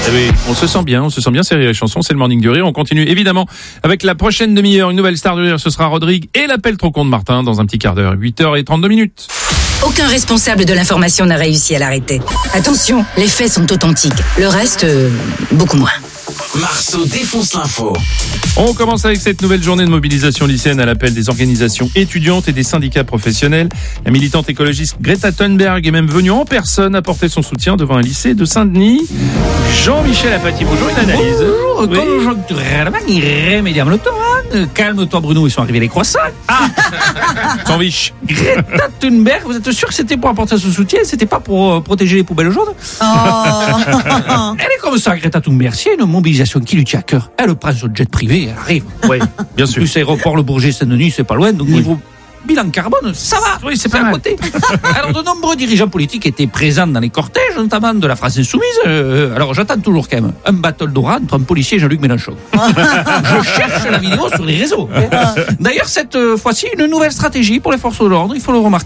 Eh oui, on se sent bien, c'est Rire et Chanson, c'est le Morning du Rire. On continue évidemment avec la prochaine demi-heure, une nouvelle star du rire, ce sera Rodrigue et l'appel trop con de Martin dans un petit quart d'heure, 8h32. Aucun responsable de l'information n'a réussi à l'arrêter. Attention, les faits sont authentiques. Le reste, beaucoup moins. Marceau défonce l'info. On commence avec cette nouvelle journée de mobilisation lycéenne à l'appel des organisations étudiantes et des syndicats professionnels. La militante écologiste Greta Thunberg est même venue en personne apporter son soutien devant un lycée de Saint-Denis. Jean-Michel Apathy, bonjour, une analyse. Bonjour, conjoncturellement irrémédiablement. Calme-toi Bruno, ils sont arrivés les croissants. Sans riche. Greta Thunberg, vous êtes sûr que c'était pour apporter son soutien, c'était pas pour protéger les poubelles jaunes? Elle est comme ça, Greta Thunberg. S'il y a une mobilisation qui lui tient à cœur, elle prend son jet privé, elle arrive. Oui, bien sûr. En plus, aéroport Le Bourget-Saint-Denis, c'est pas loin, donc niveau bilan carbone, ça va. Oui, c'est pas mal. À côté. Alors, de nombreux dirigeants politiques étaient présents dans les cortèges, notamment de la France Insoumise. Alors, j'attends toujours quand même un battle d'oral entre un policier et Jean-Luc Mélenchon. Je cherche la vidéo sur les réseaux. D'ailleurs, cette fois-ci, une nouvelle stratégie pour les forces de l'ordre, il faut le remarquer.